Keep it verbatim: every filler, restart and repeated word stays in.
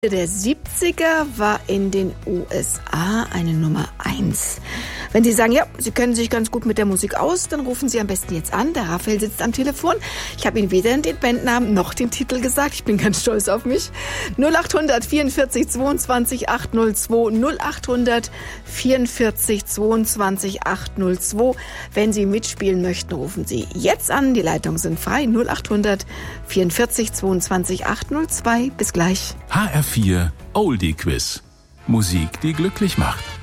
Der siebziger war in den U S A eine Nummer eins. Wenn Sie sagen, ja, Sie kennen sich ganz gut mit der Musik aus, dann rufen Sie am besten jetzt an. Der Raphael sitzt am Telefon. Ich habe Ihnen weder den Bandnamen noch den Titel gesagt. Ich bin ganz stolz auf mich. null acht hundert vierundvierzig zweiundzwanzig achthundertzwei, null acht hundert vierundvierzig zweiundzwanzig achthundertzwei. Wenn Sie mitspielen möchten, rufen Sie jetzt an. Die Leitungen sind frei. null acht hundert vierundvierzig zweiundzwanzig achthundertzwei. Bis gleich. H R vier Oldie Quiz. Musik, die glücklich macht.